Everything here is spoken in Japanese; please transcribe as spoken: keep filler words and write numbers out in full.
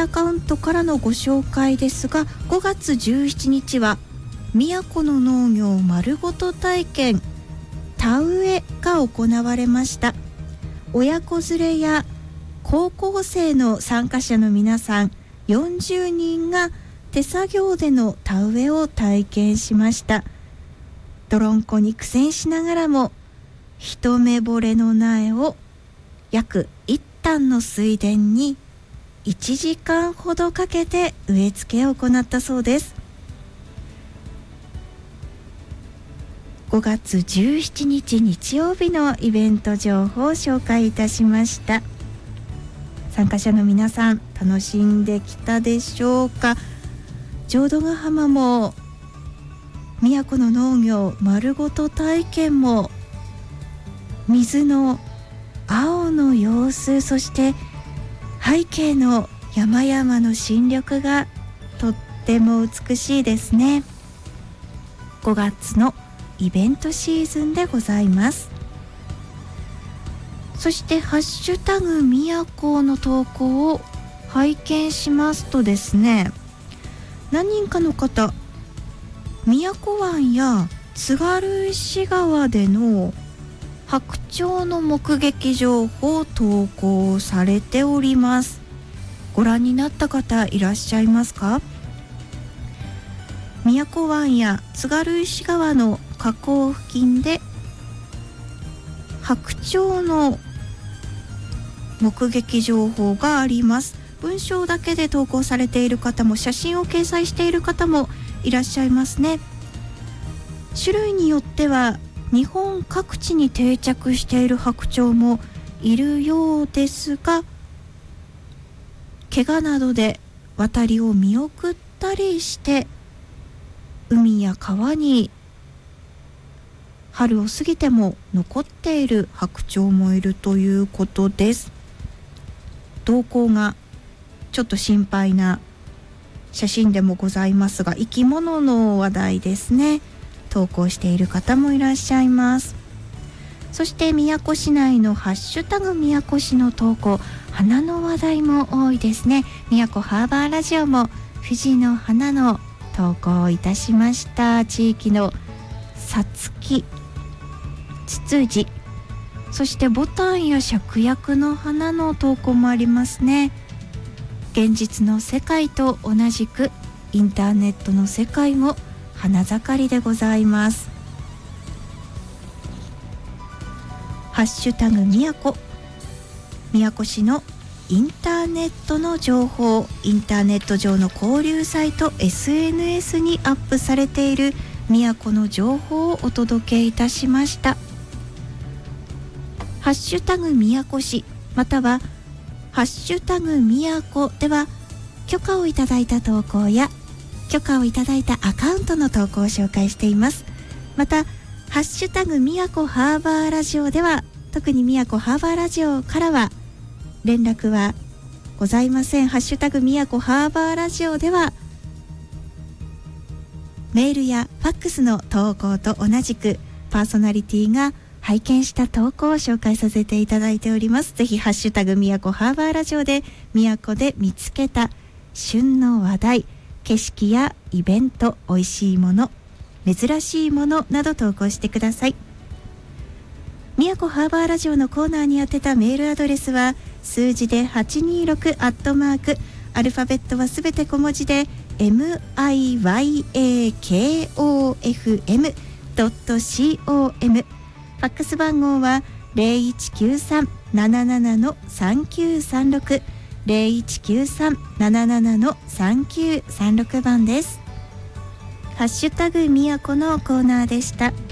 アカウントからのご紹介ですが、ごがつじゅうしちにちは宮古の農業丸ごと体験田植えが行われました。親子連れや高校生の参加者の皆さんよんじゅうにんが手作業での田植えを体験しました。泥んこに苦戦しながらも一目惚れの苗を約いちたんの水田にいちじかんほどかけて植え付けを行ったそうです。ごがつじゅうしちにち日曜日のイベント情報を紹介いたしました。参加者の皆さん楽しんできたでしょうか。浄土ヶ浜も宮古の農業丸ごと体験も水の青の様子、そして背景の山々の新緑がとっても美しいですね。ごがつのイベントシーズンでございます。そしてハッシュタグ宮古の投稿を拝見しますとですね、何人かの方、宮古湾や津軽石川での白鳥の目撃情報を投稿されております。ご覧になった方いらっしゃいますか？宮古湾や津軽石川の河口付近で白鳥の目撃情報があります。文章だけで投稿されている方も写真を掲載している方もいらっしゃいますね。種類によっては日本各地に定着している白鳥もいるようですが、怪我などで渡りを見送ったりして海や川に春を過ぎても残っている白鳥もいるということです。動向がちょっと心配な写真でもございますが、生き物の話題ですね。投稿している方もいらっしゃいます。そして宮古市内のハッシュタグ宮古市の投稿、花の話題も多いですね。宮古ハーバーラジオも富士の花の投稿をいたしました。地域のさつき、ツツジ、そしてボタンや芍薬の花の投稿もありますね。現実の世界と同じくインターネットの世界も花盛りでございます。ハッシュタグ宮古、宮古市のインターネットの情報、インターネット上の交流サイト エスエヌエス にアップされている宮古の情報をお届けいたしました。ハッシュタグ宮古市またはハッシュタグ宮古では許可をいただいた投稿や許可をいただいたアカウントの投稿を紹介しています。またハッシュタグ宮古ハーバーラジオでは、特に宮古ハーバーラジオからは連絡はございません。ハッシュタグ宮古ハーバーラジオではメールやファックスの投稿と同じくパーソナリティが拝見した投稿を紹介させていただいております。ぜひハッシュタグ宮古ハーバーラジオで宮古で見つけた旬の話題、景色やイベント、美味しいもの、珍しいものなど投稿してください。宮古ハーバーラジオのコーナーに宛てたメールアドレスは数字ではちにーろくアットマーク、アルファベットはすべて小文字で ミヤコフエムドットコム、 ファックス番号は ゼロいちきゅうさん なななな さんきゅうさんろく ゼロいちきゅうさん なななな さんきゅうさんろく 番です。ハッシュタグ宮古のコーナーでした。